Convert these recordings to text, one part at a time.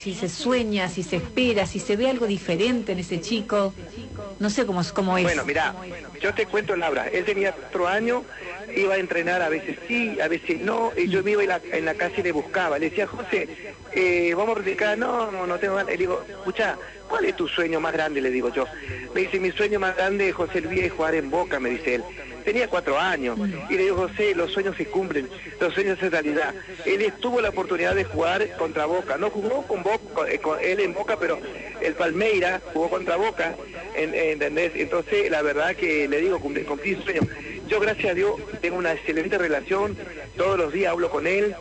Si se sueña, si se espera, si se ve algo diferente en ese chico, no sé cómo es. Bueno, mirá, yo te cuento, Laura, él tenía 4 años, iba a entrenar a veces sí, a veces no, y yo me iba en la casa y le buscaba, le decía, José, vamos a practicar, no tengo ganas, le digo, escuchá, ¿cuál es tu sueño más grande? Le digo yo. Me dice, mi sueño más grande, José Luis, es jugar en Boca, me dice él. Tenía 4 años, y le digo, José, los sueños se cumplen, los sueños se realidad. Él tuvo la oportunidad de jugar contra Boca, no jugó con Boca, con él en Boca, pero el Palmeira jugó contra Boca, ¿entendés? Entonces, la verdad que le digo, cumplí su sueño. Yo, gracias a Dios, tengo una excelente relación, todos los días hablo con él,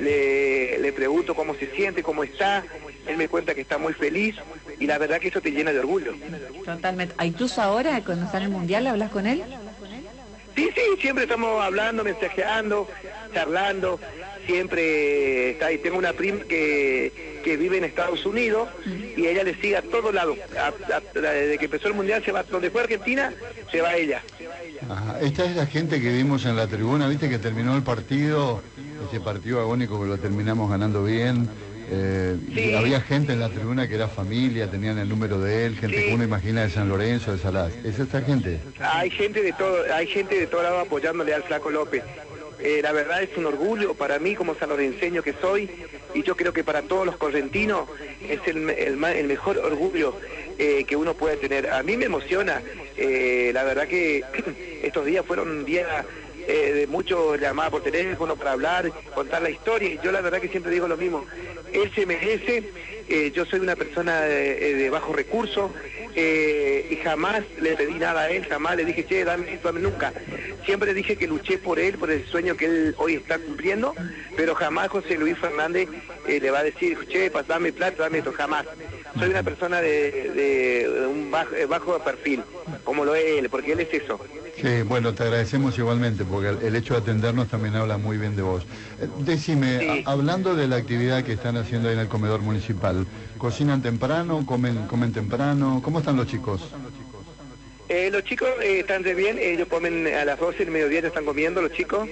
le pregunto cómo se siente, cómo está, él me cuenta que está muy feliz, y la verdad que eso te llena de orgullo. Totalmente. ¿Incluso ahora, cuando está en el Mundial, hablas con él? Sí, siempre estamos hablando, mensajeando, charlando, siempre está ahí. Tengo una prima que vive en Estados Unidos y ella le sigue a todos lados. Desde que empezó el Mundial, se va, donde fue Argentina, se va ella. Ajá. Esta es la gente que vimos en la tribuna, viste que terminó el partido, ese partido agónico que lo terminamos ganando bien. Sí. Había gente en la tribuna que era familia, tenían el número de él, gente que uno imagina de San Lorenzo, de Salas. ¿Es esta gente? Hay gente de todo lado apoyándole al Flaco López. La verdad es un orgullo para mí como sanlorenseño que soy, y yo creo que para todos los correntinos es el mejor orgullo que uno puede tener. A mí me emociona, la verdad que estos días fueron días de muchos llamadas por teléfono para hablar, contar la historia, y yo la verdad que siempre digo lo mismo, él se merece. Yo soy una persona de bajos recursos, y jamás le pedí nada a él, jamás le dije, che, dame esto, dame nunca. Siempre le dije que luché por él, por el sueño que él hoy está cumpliendo, pero jamás José Luis Fernández le va a decir, che, dame plata, dame esto, jamás. Soy una persona de un bajo perfil, como lo es él, porque él es eso. Sí, bueno, te agradecemos igualmente, porque el hecho de atendernos también habla muy bien de vos. Decime, sí. Hablando de la actividad que están haciendo ahí en el comedor municipal, ¿cocinan temprano, comen temprano? ¿Cómo están los chicos? Los chicos están re bien, ellos comen a las 12 del mediodía, ya están comiendo los chicos.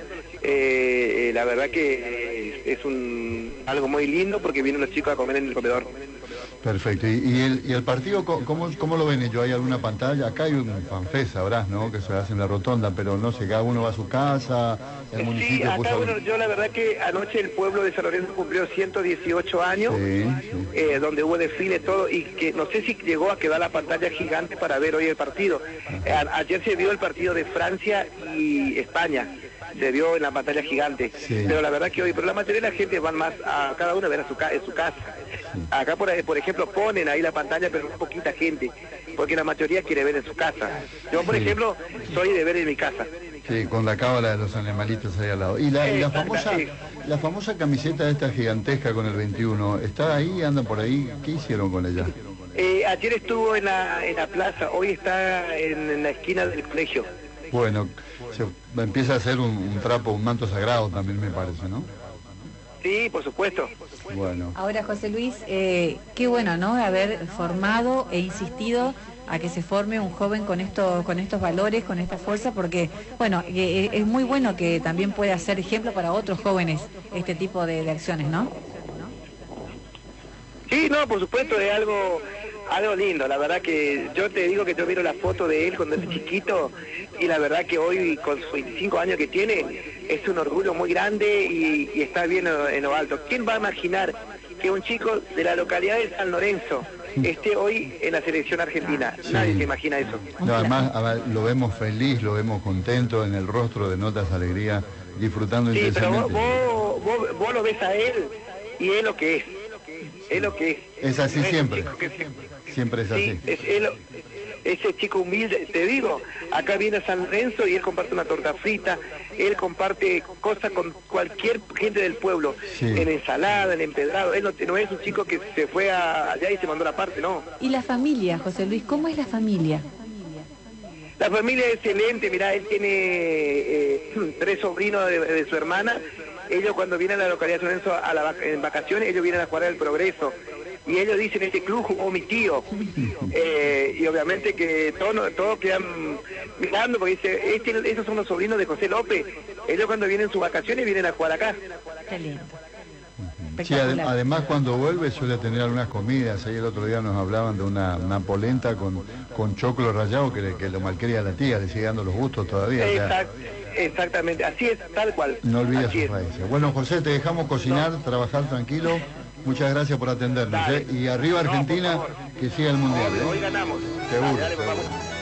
La verdad que es algo muy lindo porque vienen los chicos a comer en el comedor. Perfecto. ¿Y el partido cómo lo ven ellos? ¿Hay alguna pantalla? Acá hay un fanfest, sabrás, ¿no? Que se hace en la rotonda, pero no sé, cada uno va a su casa, el municipio... Sí, acá, bueno, yo la verdad que anoche el pueblo de San Lorenzo cumplió 118 años, sí. Donde hubo desfile, todo, y que no sé si llegó a quedar la pantalla gigante para ver hoy el partido. Ayer se vio el partido de Francia y España, se vio en la pantalla gigante, sí. Pero la verdad que hoy, pero la mayoría de la gente van más a cada uno a ver en su casa. Sí. Acá, por ejemplo, ponen ahí la pantalla, pero muy poquita gente, porque la mayoría quiere ver en su casa. Yo, por ejemplo, soy de ver en mi casa. Sí, con la cábala de los animalitos ahí al lado. Y la famosa camiseta esta gigantesca con el 21, ¿está ahí, anda por ahí? ¿Qué hicieron con ella? Ayer estuvo en la plaza, hoy está en la esquina del colegio. Bueno, se empieza a hacer un trapo, un manto sagrado también, me parece, ¿no? Sí, por supuesto. Bueno. Ahora, José Luis, qué bueno, ¿no? Haber formado e insistido a que se forme un joven con estos valores, con esta fuerza, porque, bueno, es muy bueno que también pueda ser ejemplo para otros jóvenes este tipo de acciones, ¿no? Sí, no, por supuesto, es algo lindo. La verdad que yo te digo que yo miro la foto de él cuando era chiquito, y la verdad que hoy, con sus 25 años que tiene, es un orgullo muy grande y está bien en lo alto. ¿Quién va a imaginar que un chico de la localidad de San Lorenzo esté hoy en la selección argentina? Sí. Nadie se imagina eso. No, además lo vemos feliz, lo vemos contento, en el rostro de notas alegría, disfrutando sí, intensamente. Pero vos lo ves a él y es lo que es. Es lo que es. Es así siempre. Siempre es así. Sí, ese chico humilde, te digo, acá viene a San Lorenzo y él comparte una torta frita, él comparte cosas con cualquier gente del pueblo, sí. En ensalada, en empedrado. Él no es un chico que se fue allá y se mandó la parte, no. ¿Y la familia, José Luis? ¿Cómo es la familia? La familia es excelente, mirá, él tiene 3 sobrinos de su hermana. Ellos, cuando vienen a la localidad de San Lorenzo en vacaciones, ellos vienen a jugar al Progreso. Y ellos dicen, este club jugó mi tío. Y obviamente que todos quedan mirando, porque dice, esos son los sobrinos de José López. Ellos, cuando vienen sus vacaciones, vienen a jugar acá. Qué lindo. Sí, además cuando vuelve suele tener algunas comidas. Ahí el otro día nos hablaban de una polenta con choclo rallado que lo malcría la tía, le sigue dando los gustos todavía. Exactamente, así es, tal cual. No olvides sus raíces. Bueno, José, te dejamos cocinar, trabajar tranquilo. Muchas gracias por atendernos. Y arriba Argentina, que siga el Mundial. Hoy ganamos. Seguro. Dale,